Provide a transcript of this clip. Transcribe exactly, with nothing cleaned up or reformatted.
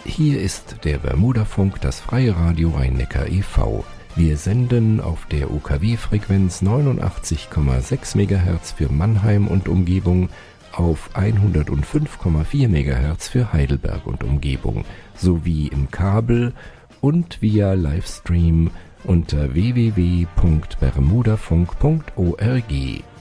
Hier ist der Bermudafunk, das freie Radio Rhein-Neckar e V Wir senden auf der U K W-Frequenz neunundachtzig Komma sechs Megahertz für Mannheim und Umgebung, auf hundertfünf Komma vier Megahertz für Heidelberg und Umgebung, sowie im Kabel und via Livestream unter w w w punkt bermudafunk punkt org.